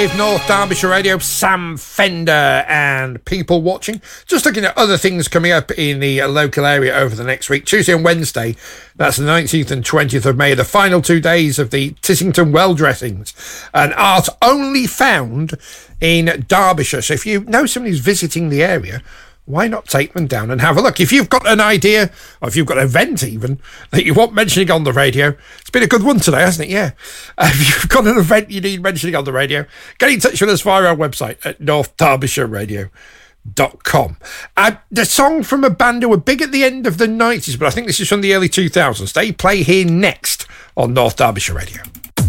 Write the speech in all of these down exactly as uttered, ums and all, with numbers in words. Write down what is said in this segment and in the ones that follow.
North Derbyshire Radio, Sam Fender and people watching. Just looking at other things coming up in the local area over the next week. Tuesday and Wednesday, that's the nineteenth and twentieth of May, the final two days of the Tissington Well Dressings, an art only found in Derbyshire. So if you know somebody who's visiting the area, why not take them down and have a look? If you've got an idea, or if you've got an event even, that you want mentioning on the radio, it's been a good one today, hasn't it? Yeah. Uh, if you've got an event you need mentioning on the radio, get in touch with us via our website at north derbyshire radio dot com. Uh, the song from a band who were big at the end of the nineties, but I think this is from the early two thousands. They play here next on North Derbyshire Radio.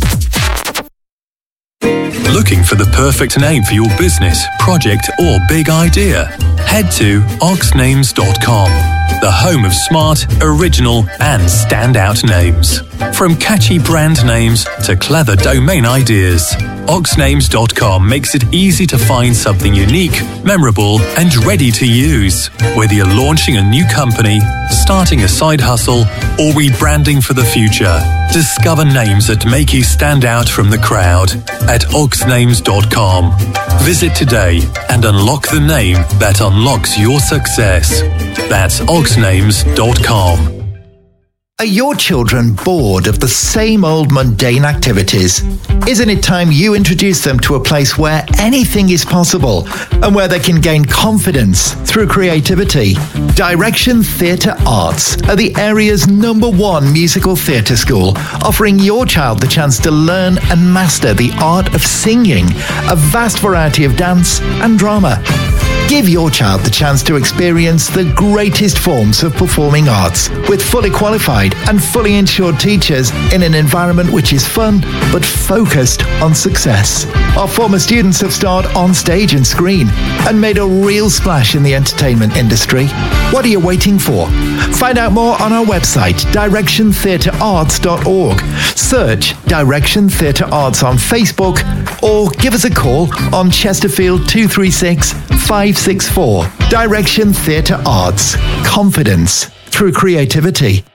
Looking for the perfect name for your business, project or big idea? Head to ox names dot com, the home of smart, original and standout names. From catchy brand names to clever domain ideas, ox names dot com makes it easy to find something unique, memorable and ready to use. Whether you're launching a new company, starting a side hustle or rebranding for the future, discover names that make you stand out from the crowd at ox names dot com. Visit today and unlock the name that unlocks your success. That's ox names dot com. Are your children bored of the same old mundane activities? Isn't it time you introduce them to a place where anything is possible and where they can gain confidence through creativity? Direction Theatre Arts are the area's number one musical theatre school, offering your child the chance to learn and master the art of singing, a vast variety of dance and drama. Give your child the chance to experience the greatest forms of performing arts with fully qualified and fully insured teachers in an environment which is fun but focused on success. Our former students have starred on stage and screen and made a real splash in the entertainment industry. What are you waiting for? Find out more on our website, direction theatre arts dot org. Search Direction Theatre Arts on Facebook or give us a call on Chesterfield two three six, five six four. Direction Theatre Arts. Confidence through creativity.